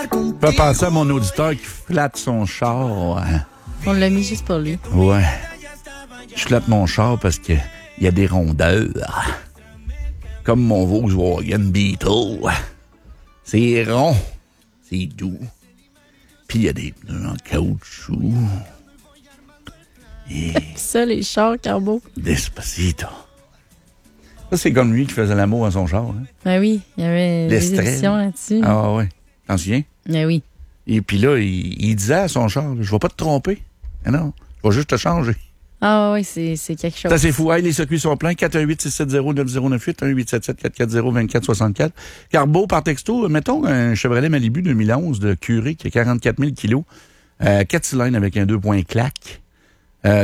Je peux penser à mon auditeur qui flatte son char. Hein. On l'a mis juste pour lui. Ouais. Je flatte mon char parce que il y a des rondeurs. Comme mon Volkswagen Beetle. C'est rond. C'est doux. Puis il y a des pneus en caoutchouc. Et... ça, les chars, Carbo. Despacito. Ça, c'est comme lui qui faisait l'amour à son char. Hein? Ben oui, il y avait des éditions là-dessus. Ah ouais. T'en souviens? Ben oui. Et puis là, il disait à son char, je vais pas te tromper. Mais non, je vais juste te changer. Ah oui, c'est quelque chose. C'est assez fou. Hey, les circuits sont pleins. 418-670-9098, 1877-440-2464. Carbo, par texto, mettons un Chevrolet Malibu 2011 de Curé qui a 44 000 kilos. 4 cylindres avec un 2 points claque.